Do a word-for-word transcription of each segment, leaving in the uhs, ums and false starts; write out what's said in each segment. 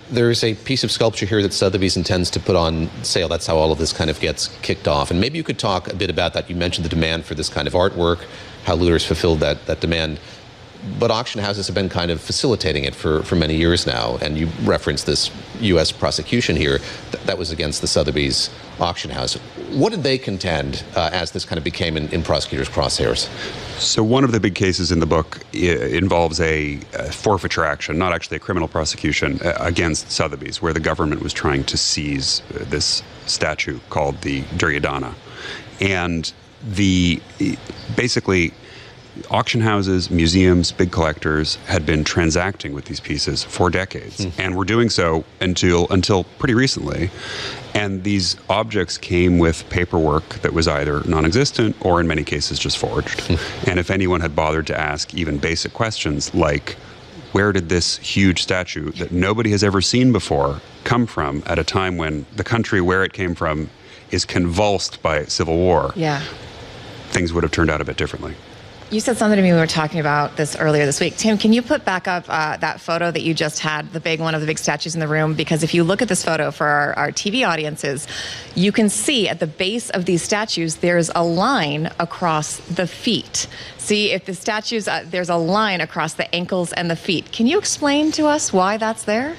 There's a piece of sculpture here that Sotheby's intends to put on sale. That's how all of this kind of gets kicked off. And maybe you could talk a bit about that. You mentioned the demand for this kind of artwork, how Looters fulfilled that, that demand. But auction houses have been kind of facilitating it for, for many years now. And you referenced this U S prosecution here. Th- that was against the Sotheby's auction house. What did they contend uh, as this kind of became in, in prosecutors' crosshairs? So one of the big cases in the book I- involves a, a forfeiture action, not actually a criminal prosecution, uh, against Sotheby's, where the government was trying to seize uh, this statue called the Duryodhana. And the basically... auction houses, museums, big collectors had been transacting with these pieces for decades, mm. and were doing so until until pretty recently. And these objects came with paperwork that was either non-existent or in many cases just forged. Mm. And if anyone had bothered to ask even basic questions like, where did this huge statue that nobody has ever seen before come from at a time when the country where it came from is convulsed by civil war, yeah. things would have turned out a bit differently. You said something to me when we were talking about this earlier this week. Tim, can you put back up uh, that photo that you just had, the big one of the big statues in the room? Because if you look at this photo for our, our T V audiences, you can see at the base of these statues, there's a line across the feet. See, if the statues, uh, there's a line across the ankles and the feet. Can you explain to us why that's there?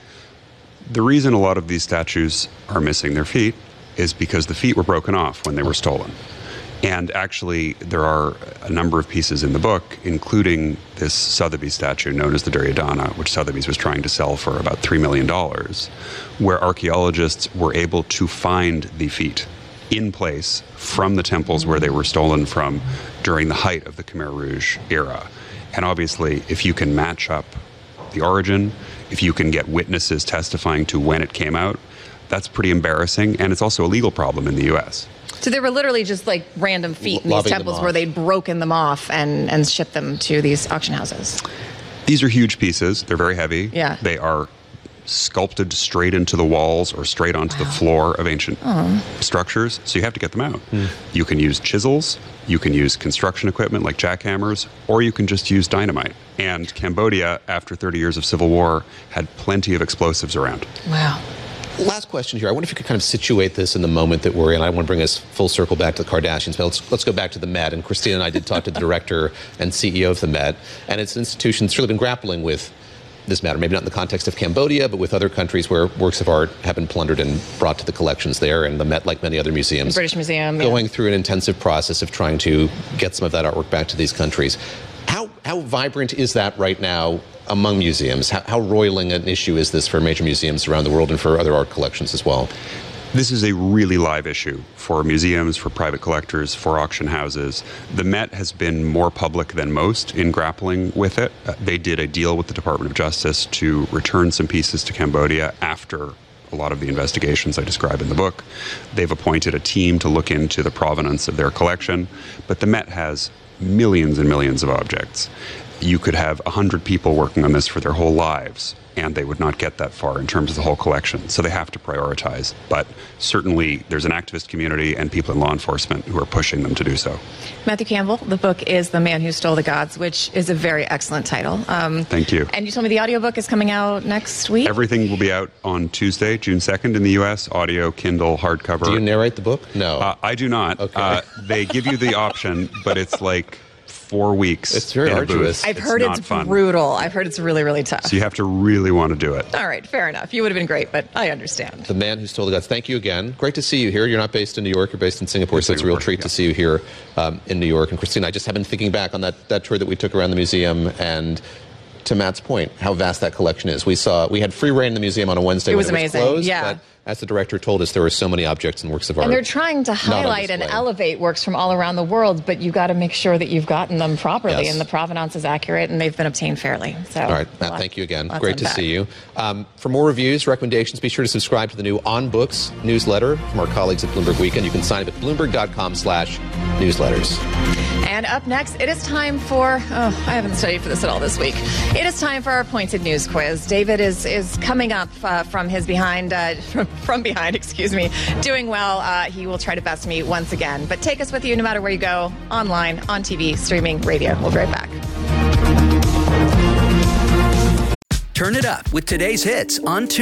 The reason a lot of these statues are missing their feet is because the feet were broken off when they were stolen. And actually, there are a number of pieces in the book, including this Sotheby's statue known as the Duryodhana, which Sotheby's was trying to sell for about three million dollars, where archaeologists were able to find the feet in place from the temples where they were stolen from during the height of the Khmer Rouge era. And obviously, if you can match up the origin, if you can get witnesses testifying to when it came out, that's pretty embarrassing, and it's also a legal problem in the U S. So there were literally just like random feet in these temples where they'd broken them off and, and shipped them to these auction houses. These are huge pieces. They're very heavy. Yeah. They are sculpted straight into the walls or straight onto wow. the floor of ancient oh. structures, so you have to get them out. Mm. You can use chisels, you can use construction equipment like jackhammers, or you can just use dynamite. And Cambodia, after thirty years of civil war, had plenty of explosives around. Wow. Last question here. I wonder if you could kind of situate this in the moment that we're in. I want to bring us full circle back to the Kardashians, but let's, let's go back to the Met. And Christina and I did talk to the director and C E O of the Met, and it's an institution that's really been grappling with this matter, maybe not in the context of Cambodia, but with other countries where works of art have been plundered and brought to the collections there. And the Met, like many other museums, the British Museum, going yeah. through an intensive process of trying to get some of that artwork back to these countries. How, how vibrant is that right now among museums? How, how roiling an issue is this for major museums around the world and for other art collections as well? This is a really live issue for museums, for private collectors, for auction houses. The Met has been more public than most in grappling with it. Uh, they did a deal with the Department of Justice to return some pieces to Cambodia after a lot of the investigations I describe in the book. They've appointed a team to look into the provenance of their collection, but the Met has millions and millions of objects. You could have one hundred people working on this for their whole lives, and they would not get that far in terms of the whole collection. So they have to prioritize. But certainly there's an activist community and people in law enforcement who are pushing them to do so. Matthew Campbell, the book is The Man Who Stole the Gods, which is a very excellent title. Um, Thank you. And you told me the audiobook is coming out next week? Everything will be out on Tuesday, June second in the U S, audio, Kindle, hardcover. Do you narrate the book? No. Uh, I do not. Okay. Uh, they give you the option, but it's like four weeks. It's very arduous. I've it's heard it's fun. brutal. I've heard it's really, really tough. So you have to really want to do it. All right, fair enough. You would have been great, but I understand. The Man Who Stole the Gods. Thank you again. Great to see you here. You're not based in New York. You're based in Singapore, in so Singapore, it's a real treat yeah. to see you here um, in New York. And Christina, I just have been thinking back on that, that tour that we took around the museum, and to Matt's point, how vast that collection is. We saw we had free reign in the museum on a Wednesday. It was when amazing. It was closed, yeah. But as the director told us, there were so many objects and works of art. And they're trying to highlight and elevate works from all around the world, but you got to make sure that you've gotten them properly yes. and the provenance is accurate and they've been obtained fairly. So, all right, Matt, thank you again. Let's Great to unpack. see you. Um, for more reviews, recommendations, be sure to subscribe to the new On Books newsletter from our colleagues at Bloomberg Weekend. You can sign up at bloomberg.com slash newsletters. And up next, it is time for, oh, I haven't studied for this at all this week. It is time for our Pointed News quiz. David is is coming up uh, from his behind, uh, from, from behind, excuse me, doing well. Uh, he will try to best me once again. But take us with you no matter where you go, online, on T V, streaming, radio. We'll be right back. Turn it up with today's hits on